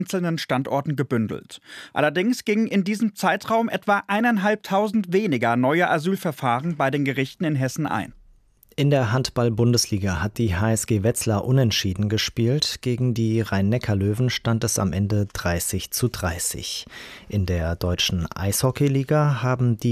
einzelnen Standorten gebündelt. Allerdings gingen in diesem Zeitraum etwa 1.500 weniger neue Asylverfahren bei den Gerichten in Hessen ein. In der Handball-Bundesliga hat die HSG Wetzlar unentschieden gespielt. Gegen die Rhein-Neckar-Löwen stand es am Ende 30:30. In der deutschen Eishockeyliga haben die